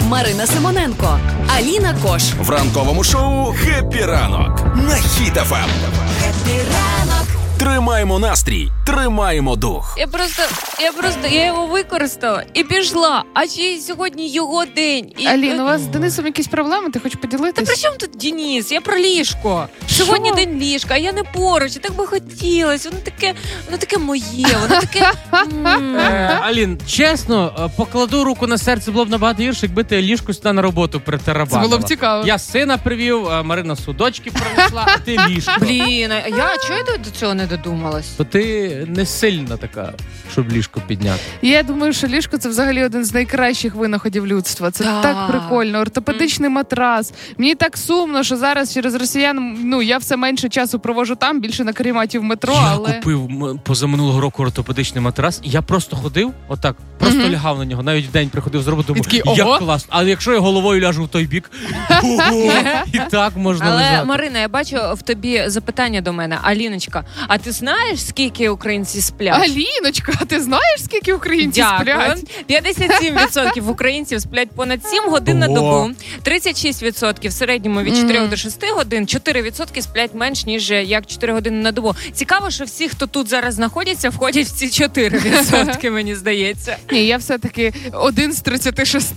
Марина Симоненко, Аліна Кош. В ранковому шоу «Хеппі ранок» на Хіт ФМ. Хеппі ранок. Тримаємо настрій, тримаємо дух. Я його використала і пішла. А чи сьогодні його день? Алін, у вас з Денисом якісь проблеми? Ти хочеш поділитися? Та при чому тут Денис? Я про ліжко. Сьогодні день ліжка, а я не поруч. І так би хотілося. Воно таке моє, воно таке... Алін, чесно, покладу руку на серце, було б набагато гірше, якби ти ліжко сюди на роботу притарабанила. Це було б цікаво. Я сина привів, Марина судочки принесла, а ти ліжко. Блін, чого я до цього не додумалась? То ти не сильна така, щоб ліжко підняти. Я думаю, що ліжко – це взагалі один з найкращих винаходів людства. Це так прикольно. Ортопедичний матрас. Мені так сумно, що зараз через росіян, я все менше часу проводжу там, більше на карематі в метро, але... Я купив позаминулого року ортопедичний матрас, і я просто ходив, отак, просто лягав на нього, навіть в день приходив з роботи, думаю, як класно. А якщо я головою ляжу в той бік, і так можна лежати. Але, Марина, я бачу в тобі запитання до мене. Аліночка, а ти знаєш, скільки українці сплять? Аліночка, а ти знаєш, скільки українців сплять? 57% українців сплять понад 7 годин на добу, 36% в середньому від 4 до 6 годин, 4% сплять менш, ніж як 4 години на добу. Цікаво, що всі, хто тут зараз знаходяться, входять в ці 4%, мені здається. Ні, я все-таки 1 з 36.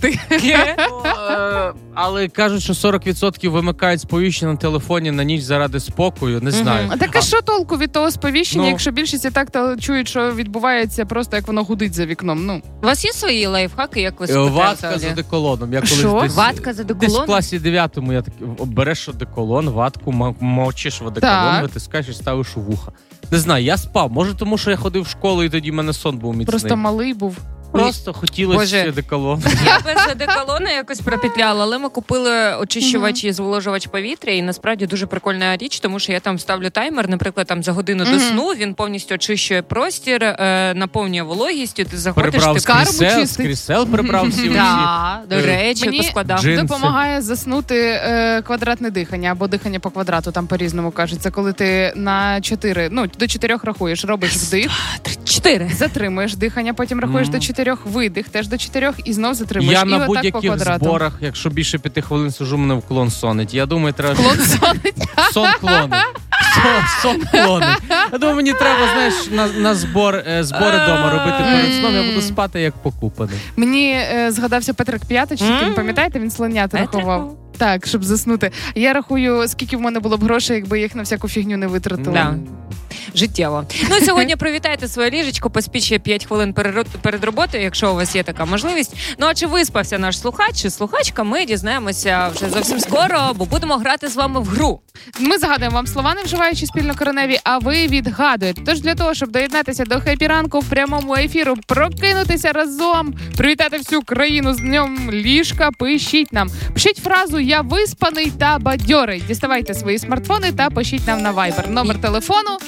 Але кажуть, що 40% вимикають сповіщення на телефоні на ніч заради спокою, не знаю. Так а що толку від того сповіщення, якщо більшість і так чують, що відбувається просто, як воно гудить за вікном? У вас є свої лайфхаки, як ви спите? Ватка з одеколоном. Що? Ватка з одеколоном? Десь в класі 9-му я такий, береш одеколон, ватку, мочиш в одеколон, витискаєш і ставиш у вуха. Не знаю, я спав. Може, тому що я ходив в школу і тоді в мене сон був міцний. Просто малий був. Просто хотілося одеколон. Я без одеколону якось пропетляла, але ми купили очищувач і зволожувач повітря, і насправді дуже прикольна річ, тому що я там ставлю таймер, наприклад, там за годину до сну, він повністю очищує простір, наповнює вологістю, ти заходиш, прибрав ти карму з крісел прибрав всі. До речі, поскладав. Мені допомагає заснути квадратне дихання, або дихання по квадрату, там по-різному кажуть. Це коли ти на 4, до 4 рахуєш, робиш вдих, 4. Затримуєш дихання, потім рахуєш до 4, видих, теж до 4 і знов затримуєш. Я і на будь-яких зборах, якщо більше 5 хвилин сижу, мене в клон сонить. Я думаю, треба... Клон сонить? Сон клонить. Сон клонить. Я думаю, мені треба, знаєш, на збори вдома робити перед сном. Я буду спати як покупаний. Мені згадався Петрик П'яточник, пам'ятаєте, він слонят рахував. Так, щоб заснути. Я рахую, скільки в мене було б грошей, якби їх на всяку фігню не витратила. Да. Життєво. Сьогодні привітайте своє ліжечко, поспіть ще 5 хвилин перед роботою, якщо у вас є така можливість. А чи виспався наш слухач чи слухачка, ми дізнаємося вже зовсім скоро, бо будемо грати з вами в гру. Ми загадуємо вам слова, не вживаючи спільно кореневі, а ви відгадуєте. Тож для того, щоб доєднатися до Хеппі ранку в прямому ефіру, прокинутися разом, привітати всю країну з днем ліжка, пишіть нам. Пишіть фразу «Я виспаний та бадьорий». Діставайте свої смартфони та пишіть нам на Viber. Номер телефону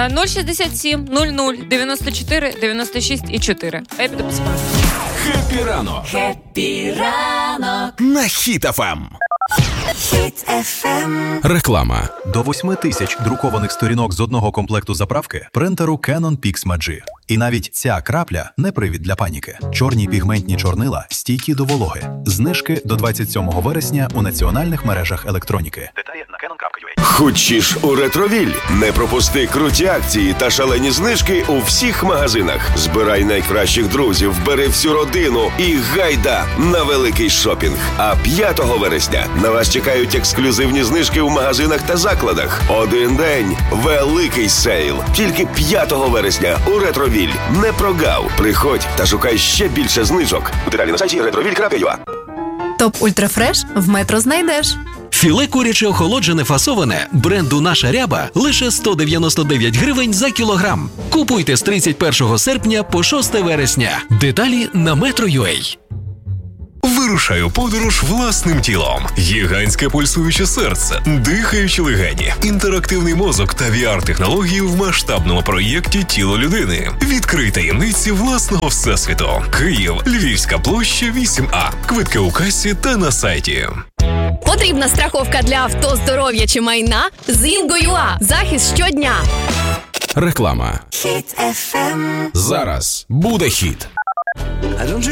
067 00 94 96 і 4. Я піду поспати. Хеппі ранок. Хеппі ранок. На Хіт ФМ. Хіт FM. Реклама. До 8 тисяч друкованих сторінок з одного комплекту заправки принтеру Canon PIXMA G. І навіть ця крапля не привід для паніки. Чорні пігментні чорнила стійкі до вологи. Знижки до 27 вересня у національних мережах електроніки. Деталі на canon.ua. Хочеш у Ретровіль? Не пропусти круті акції та шалені знижки у всіх магазинах. Збирай найкращих друзів, бери всю родину і гайда на великий шопінг. А 5 вересня на вас чекають ексклюзивні знижки у магазинах та закладах. Один день – великий сейл. Тільки 5 вересня у Ретровіль. Не прогав. Приходь та шукай ще більше знижок. Деталі на сайті retroville.ua. Топ Ультрафреш в Метро знайдеш. Філе куряче охолоджене фасоване бренду «Наша ряба» лише 199 гривень за кілограм. Купуйте з 31 серпня по 6 вересня. Деталі на Metro.ua. Вирушаю подорож власним тілом. Гігантське пульсуюче серце, дихаючі легені, інтерактивний мозок та VR-технології в масштабному проєкті «Тіло людини». Відкрий таємниці власного всесвіту. Київ, Львівська площа, 8А. Квитки у касі та на сайті. Потрібна страховка для авто, здоров'я чи майна? З Інго.ua. Захист щодня. Реклама. Хіт FM. Зараз буде хіт.